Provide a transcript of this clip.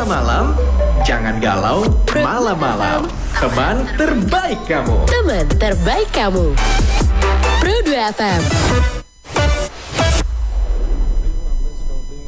malam, jangan galau malam-malam. Teman terbaik kamu. Teman terbaik kamu. Pro 2 FM.